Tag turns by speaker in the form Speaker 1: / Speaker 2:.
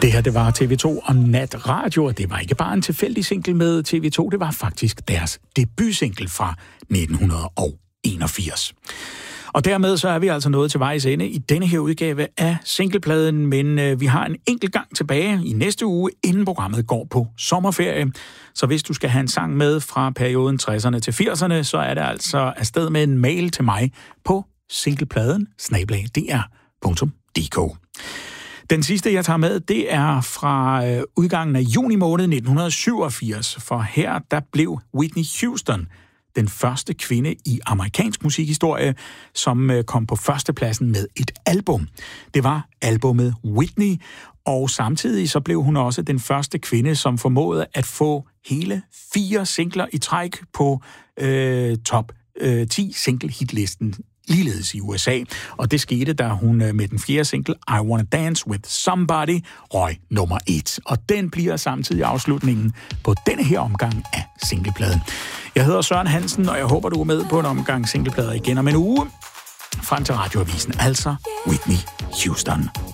Speaker 1: Det her, det var TV2 og Natradio, og det var ikke bare en tilfældig single med TV2, det var faktisk deres debutsingle fra 1981. Og dermed så er vi altså nået til vejs ende i denne her udgave af singlepladen, men vi har en enkelt gang tilbage i næste uge, inden programmet går på sommerferie. Så hvis du skal have en sang med fra perioden 60'erne til 80'erne, så er det altså afsted med en mail til mig på singlepladen@dr.dk. Den sidste, jeg tager med, det er fra udgangen af juni måned 1987, for her der blev Whitney Houston den første kvinde i amerikansk musikhistorie, som kom på førstepladsen med et album. Det var albummet Whitney, og samtidig så blev hun også den første kvinde, som formåede at få hele 4 singler i træk på top 10 single-hitlisten, ligeledes i USA. Og det skete, da hun med den 4. single, I Wanna Dance With Somebody, røg nummer 1. Og den bliver samtidig afslutningen på denne her omgang af singlepladen. Jeg hedder Søren Hansen, og jeg håber, du er med på en omgang singleplader igen om en uge. Frem til Radioavisen, altså Whitney Houston.